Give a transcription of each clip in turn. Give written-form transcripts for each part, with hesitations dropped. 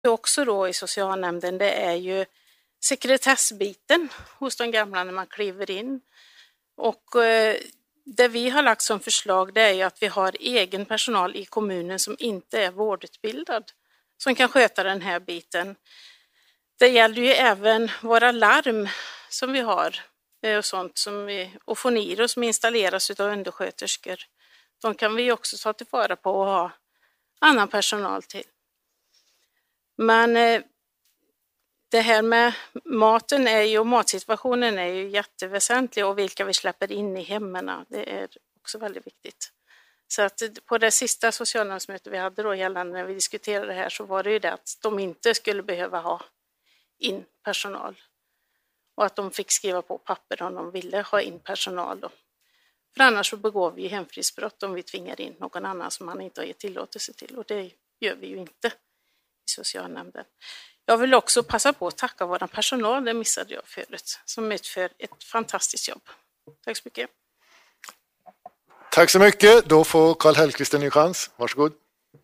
också då i socialnämnden, det är ju sekretessbiten hos de gamla när man kliver in. Och det vi har lagt som förslag, det är ju att vi har egen personal i kommunen som inte är vårdutbildad som kan sköta den här biten. Det gäller ju även våra larm som vi har och sånt och Foniro som installeras av undersköterskor. De kan vi också ta tillvara på och ha annan personal till. Men det här med maten och matsituationen är ju jätteväsentlig, och vilka vi släpper in i hemmen, det är också väldigt viktigt. Så att på det sista socialnämndsmötet vi hade då gällande när vi diskuterade det här, så var det ju det att de inte skulle behöva ha in personal. Och att de fick skriva på papper om de ville ha in personal då. För annars så begår vi ju hemfridsbrott om vi tvingar in någon annan som man inte har gett tillåtelse till. Och det gör vi ju inte i socialnämnden. Jag vill också passa på att tacka vår personal, det missade jag förut, som utför ett fantastiskt jobb. Tack så mycket. Tack så mycket. Då får Karl Hellqvist en ny chans. Varsågod.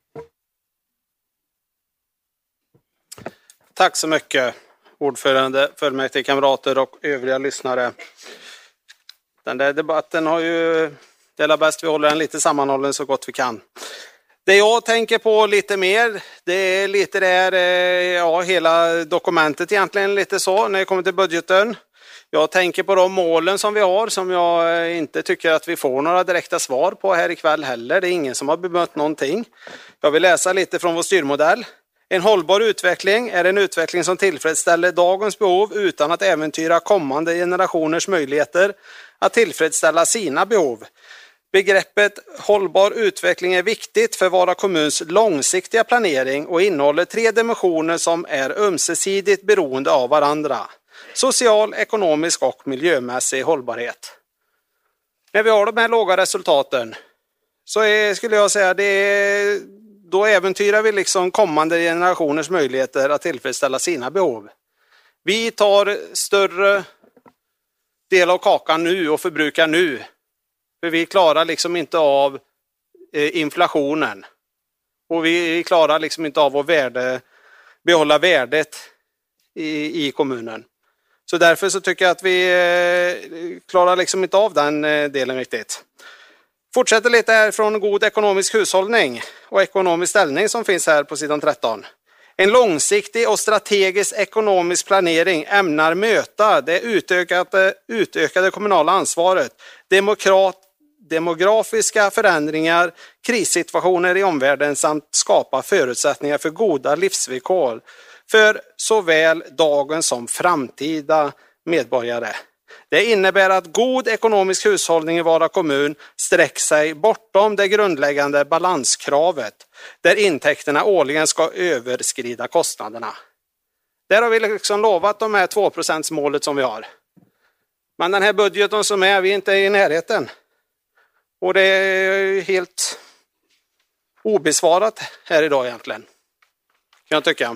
Tack så mycket, ordförande, fullmäktigekamrater och övriga lyssnare. Den där debatten har ju, det är bäst vi håller den lite sammanhållen så gott vi kan. Det jag tänker på lite mer, det är lite där, hela dokumentet egentligen lite så när det kommer till budgeten. Jag tänker på de målen som vi har, som jag inte tycker att vi får några direkta svar på här ikväll heller. Det är ingen som har bemött någonting. Jag vill läsa lite från vår styrmodell. En hållbar utveckling är en utveckling som tillfredsställer dagens behov utan att äventyra kommande generationers möjligheter att tillfredsställa sina behov. Begreppet hållbar utveckling är viktigt för Vara kommuns långsiktiga planering och innehåller 3 dimensioner som är ömsesidigt beroende av varandra. Social, ekonomisk och miljömässig hållbarhet. När vi har de här låga resultaten så skulle jag säga då äventyrar vi liksom kommande generationers möjligheter att tillfredsställa sina behov. Vi tar större del av kakan nu och förbrukar nu. För vi klarar liksom inte av inflationen. Och vi klarar liksom inte av att behålla värdet i kommunen. Så därför så tycker jag att vi klarar liksom inte av den delen riktigt. Fortsätter lite här från god ekonomisk hushållning och ekonomisk ställning som finns här på sidan 13. En långsiktig och strategisk ekonomisk planering ämnar möta det utökade kommunala ansvaret, demografiska förändringar, krissituationer i omvärlden samt skapa förutsättningar för goda livsvillkor för såväl dagens som framtida medborgare. Det innebär att god ekonomisk hushållning i Vara kommun sträcker sig bortom det grundläggande balanskravet där intäkterna årligen ska överskrida kostnaderna. Där har vi liksom lovat de här 2%-målet som vi har. Men den här budgeten som är, vi är inte i närheten. Och det är helt obesvarat här idag egentligen, kan jag tycka.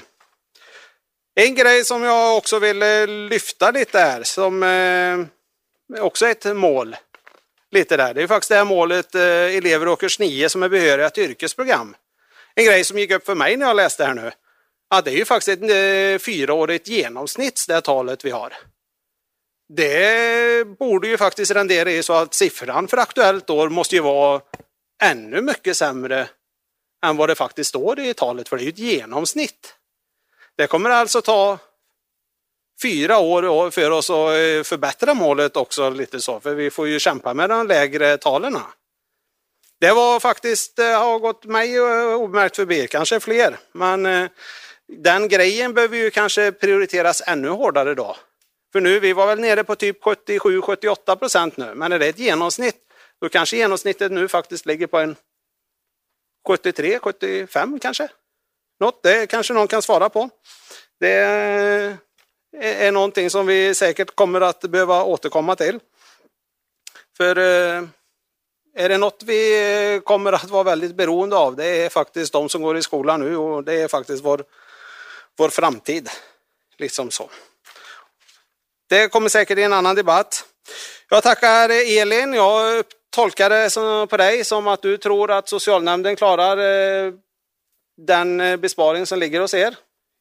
En grej som jag också vill lyfta lite här, som också är ett mål lite där. Det är faktiskt det här målet elever i årskurs 9 som är behöriga till yrkesprogram. En grej som gick upp för mig när jag läste här nu. Ja, det är ju faktiskt ett 4-årigt genomsnitt det talet vi har. Det borde ju faktiskt rendera i så att siffran för aktuellt år måste ju vara ännu mycket sämre än vad det faktiskt står i talet, för det är ju ett genomsnitt. Det kommer alltså ta 4 år för oss att förbättra målet också lite så, för vi får ju kämpa med de lägre talen. Det var faktiskt, har gått mig obemärkt förbi, kanske fler, men den grejen behöver ju kanske prioriteras ännu hårdare då. För nu, vi var väl nere på typ 77-78% nu, men är det ett genomsnitt, då kanske genomsnittet nu faktiskt ligger på en 73-75 kanske. Det kanske någon kan svara på. Det är någonting som vi säkert kommer att behöva återkomma till. För är det något vi kommer att vara väldigt beroende av, det är faktiskt de som går i skolan nu, och det är faktiskt vår framtid. Liksom så. Det kommer säkert i en annan debatt. Jag tackar Elin. Jag tolkar det på dig som att du tror att socialnämnden klarar den besparing som ligger hos er.